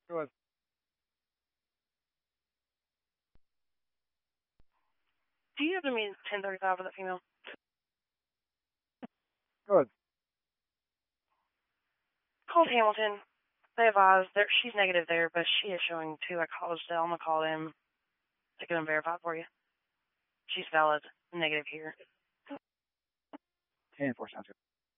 Good. Do you have to meet 10:35 with that female? Good. Called Hamilton. They advised that she's negative there, but she is showing 2 at College Dell. I'm going to call them to get them verified for you. She's valid negative here. 10-4 sounds good.